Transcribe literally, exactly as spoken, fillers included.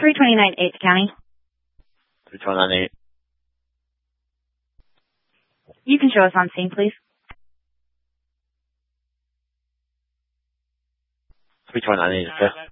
three twenty-nine eighth County. three twenty-nine eight. You can show us on scene, please. three twenty-nine eight, okay.